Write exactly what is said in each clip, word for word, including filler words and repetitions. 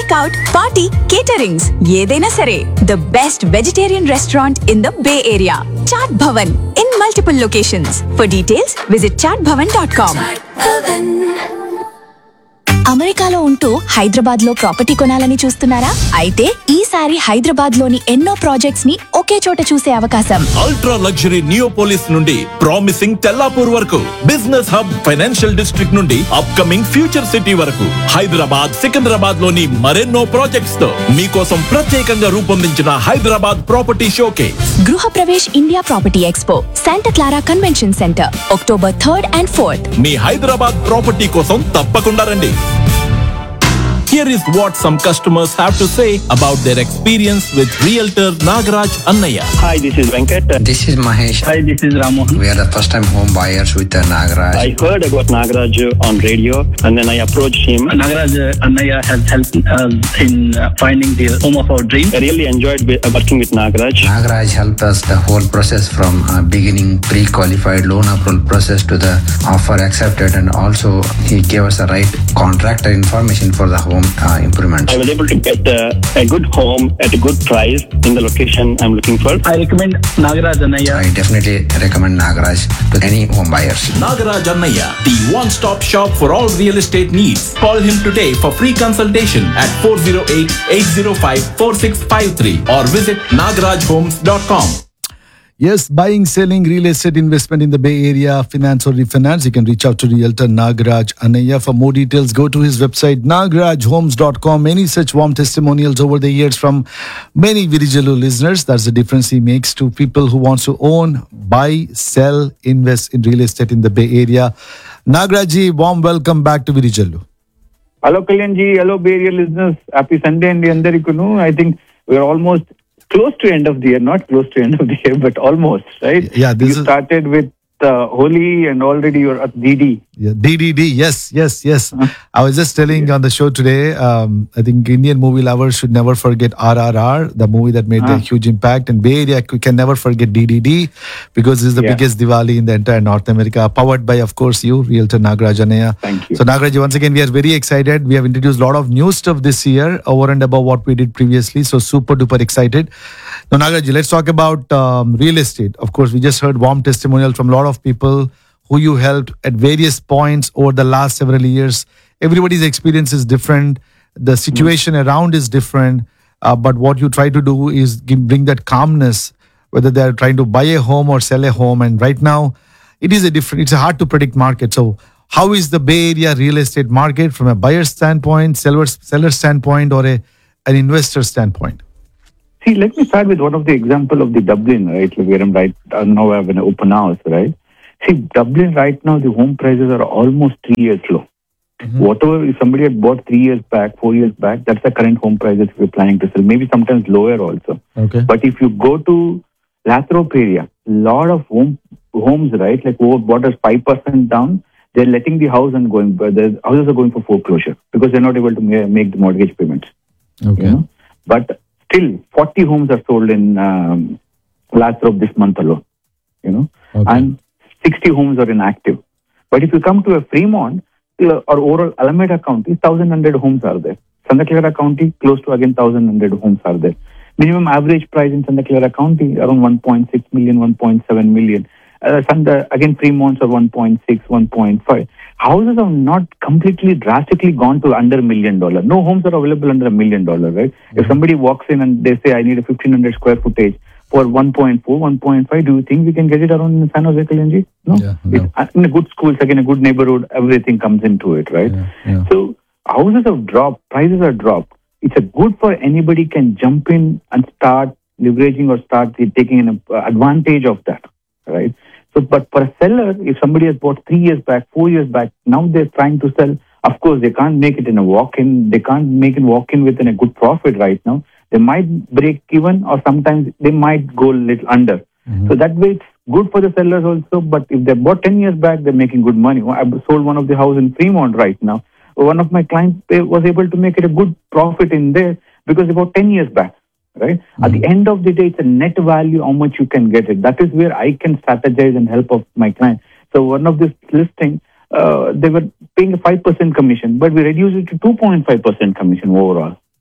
takeout, party, caterings, ఏదైనా సరే. The best vegetarian restaurant in the Bay Area. Chaat Bhavan in multiple locations. For details, visit chaat bhavan dot com. అమెరికాలో ఉంటూ హైదరాబాద్ లో property కొనాలని చూస్తున్నారా? అయితే ఈసారి హైదరాబాద్ లోని ఎన్నో ప్రాజెక్ట్స్ ని ఒకే చోట చూసే అవకాశం. అల్ట్రా లగ్జరీ నియోపోలిస్ నుండి ప్రామిసింగ్ తెల్లాపూర్ వరకు, బిజినెస్ హబ్ ఫైనాన్షియల్ డిస్ట్రిక్ట్ నుండి అప్కమింగ్ ఫ్యూచర్ సిటీ వరకు, హైదరాబాద్ సికింద్రాబాద్ లోని మరెన్నో ప్రాజెక్ట్స్ తో మీకోసం ప్రత్యేకంగా రూపొందించిన హైదరాబాద్ ప్రాపర్టీ షోకేస్. గృహ Pravesh India property expo, Santa Clara convention centre, October third and fourth. Me Hyderabad property కోసం తప్పకుండా రండి. Here is what some customers have to say about their experience with Realtor Nagaraj Annaya. Hi, this is Venkat. This is Mahesh. Hi, this is Ramohan. We are the first time home buyers with uh, Nagaraj. I heard about Nagaraj on radio and then I approached him. Nagaraj Annaya has helped us in uh, finding the home of our dream. I really enjoyed be- working with Nagaraj. Nagaraj helped us the whole process from uh, beginning pre-qualified loan approval process to the offer accepted, and also he gave us the right contractor information for the home uh, improvements. I was able to get uh, a good home at a good price in the location I'm looking for. I recommend Nagaraj Annaya. I definitely recommend Nagaraj to any home buyers. Nagaraj Annaya, the one-stop shop for all real estate needs. Call him today for free consultation at four oh eight, eight oh five, four six five three or visit nagaraj homes dot com. Yes, buying, selling, real estate investment in the Bay Area, finance or refinance. You can reach out to Realtor Nagaraj Annaya. For more details, go to his website, nagaraj homes dot com. Many such warm testimonials over the years from many Virijalu listeners. That's the difference he makes to people who want to own, buy, sell, invest in real estate in the Bay Area. Nagaraj, warm welcome back to Virijalu. Hello, Kalyanji. Hello, Bay Area listeners. Happy Sunday and Andarikunu. I think we're almost close to end of the year, not close to end of the year, but almost, right? Yeah, this you is... started with uh, Holi and already you're at D D. Yeah, D D D, yes, yes, yes. Uh, I was just telling yeah. on the show today, um, I think Indian movie lovers should never forget R R R, the movie that made uh. a huge impact. And Bay Area can never forget D D D because this is the yeah. biggest Diwali in the entire North America, powered by, of course, you, Realtor Nagaraj Annaya. Thank you. So, Nagaraj, once again, we are very excited. We have introduced a lot of new stuff this year over and above what we did previously. So, super duper excited. Now, Nagaraj, let's talk about um, real estate. Of course, we just heard warm testimonials from a lot of people who you helped at various points over the last several years. Everybody's experience is different. The situation mm. around is different. Uh, but what you try to do is give, bring that calmness, whether they're trying to buy a home or sell a home. And right now, it is a different, it's a hard to predict market. So how is the Bay Area real estate market from a buyer standpoint, seller, seller standpoint, or a, an investor standpoint? See, let me start with one of the example of the Dublin, right? Where I'm right uh, now I have an open house, right? See, Dublin right now, the home prices are almost three years low. Mm-hmm. Whatever, if somebody had bought three years back, four years back, that's the current home prices we're planning to sell. Maybe sometimes lower also. Okay. But if you go to Lathrop area, lot of home homes, right, like over bought us five percent down, they're letting the house and going, but the houses are going for foreclosure because they're not able to ma- make the mortgage payments. Okay. You know? But still, forty homes are sold in um, Lathrop this month alone. You know, okay. and sixty homes are inactive. But if you come to a Fremont uh, or overall Alameda County, one thousand one hundred homes are there. Santa Clara County, close to again one thousand one hundred homes are there. Minimum average price in Santa Clara County, around one point six million, one point seven million. Uh, Santa, again, Fremont's are one point six, one point five. Houses have not completely drastically gone to under a million dollar. No homes are available under a million dollar, right? Mm-hmm. If somebody walks in and they say, I need a fifteen hundred square footage for one point four, one point five, do you think we can get it around in San Jose, Kalyanji? No. Yeah, no. It's, in a good schools, again, a good neighborhood, everything comes into it, right? Yeah, yeah. So houses have dropped, prices have dropped. It's a good for anybody can jump in and start leveraging or start taking an advantage of that, right? So, but for a seller, if somebody has bought three years back, four years back, now they're trying to sell. Of course, they can't make it in a walk-in. They can't make it walk-in within a good profit right now. They might break even, or sometimes they might go a little under. Mm-hmm. So that way, it's good for the sellers also. But if they bought ten years back, they're making good money. I sold one of the house in Fremont right now. One of my clients was able to make it a good profit in there because they bought ten years back. Right? Mm-hmm. At the end of the day, it's a net value, how much you can get it. That is where I can strategize and help of my client. So one of this listing, uh, they were paying a five percent commission, but we reduced it to two point five percent commission overall.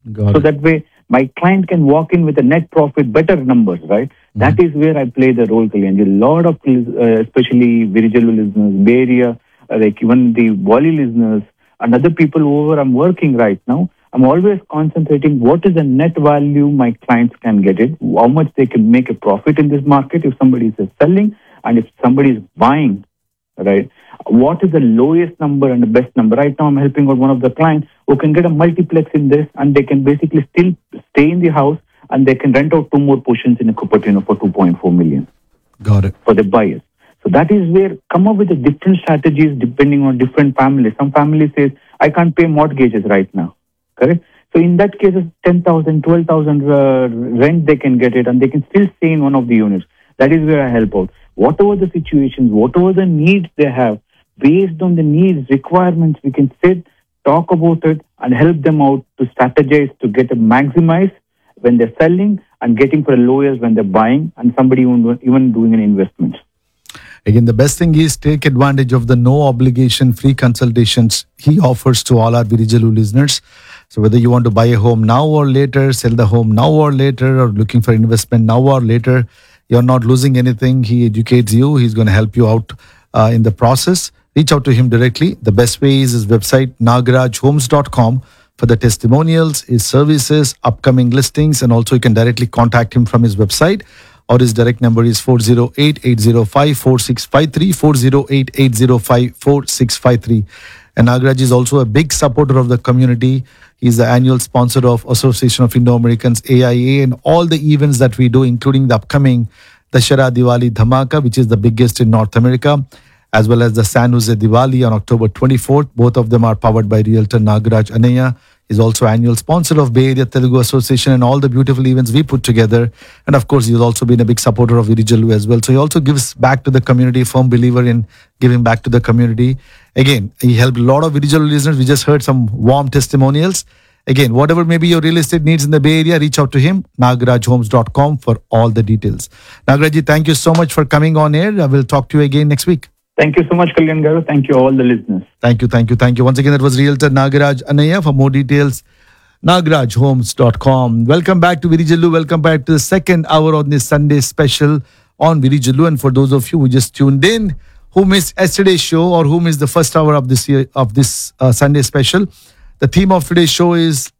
Got So it. that way, my client can walk in with a net profit, better numbers, right? That is where I play the role, Kalyan. A lot of, uh, especially Virijalu listeners, Bay Area, uh, like even the Wally listeners, and other people over I'm working right now, I'm always concentrating what is the net value my clients can get it, how much they can make a profit in this market if somebody is selling and if somebody is buying, right? What is the lowest number and the best number? Right now, I'm helping out one of the clients who can get a multiplex in this, and they can basically still stay in the house, and they can rent out two more portions in a Cupertino for two point four million Got it. for the buyers. So that is where come up with the different strategies depending on different families. Some families says I can't pay mortgages right now, correct? So in that case, ten thousand, twelve thousand uh, rent they can get it, and they can still stay in one of the units. That is where I help out. Whatever the situations, whatever the needs they have, based on the needs, requirements, we can sit, talk about it, and help them out to strategize to get a maximize when they're selling and getting for the lowest when they're buying, and somebody even, even doing an investment. Again, the best thing is take advantage of the no obligation free consultations he offers to all our Virijalu listeners. So whether you want to buy a home now or later, sell the home now or later, or looking for investment now or later, you're not losing anything. He educates you. He's going to help you out uh, in the process. Reach out to him directly. The best way is his website, nagaraj homes dot com, for the testimonials, his services, upcoming listings, and also you can directly contact him from his website, or his direct number is four oh eight, eight oh five, four six five three, four oh eight, eight oh five, four six five three. And Nagaraj is also a big supporter of the community. He's the annual sponsor of Association of Indo-Americans, A I A, and all the events that we do, including the upcoming Dashara Diwali Dhamaka, which is the biggest in North America, as well as the San Jose Diwali on October twenty-fourth. Both of them are powered by Realtor Nagaraj Anaya. He's also annual sponsor of Bay Area Telugu Association and all the beautiful events we put together. And of course, he's also been a big supporter of Virijalu as well. So he also gives back to the community, firm believer in giving back to the community. Again, he helped a lot of Virijalu listeners. We just heard some warm testimonials. Again, whatever may be your real estate needs in the Bay Area, reach out to him, nagaraj homes dot com, for all the details. Nagaraj, thank you so much for coming on air. I will talk to you again next week. Thank you so much, Kalyan Garu. Thank you, all the listeners. Thank you, thank you, thank you. Once again, that was Realtor Nagaraj Anaya. For more details, nagaraj homes dot com. Welcome back to Virijalu. Welcome back to the second hour on this Sunday special on Virijalu. And for those of you who just tuned in, who missed yesterday's show or who missed the first hour of this year of this uh, Sunday special, the theme of today's show is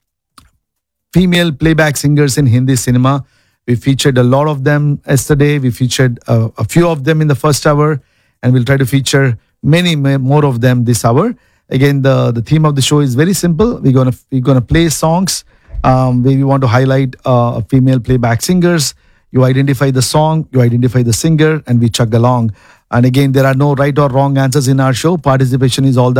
female playback singers in Hindi cinema. We featured a lot of them yesterday. We featured uh, a few of them in the first hour, and we'll try to feature many ma- more of them this hour. Again, the, the theme of the show is very simple. We're gonna we're gonna play songs um, where we want to highlight uh, female playback singers. You identify the song, you identify the singer, and we chug along. And again, there are no right or wrong answers in our show. Participation is all that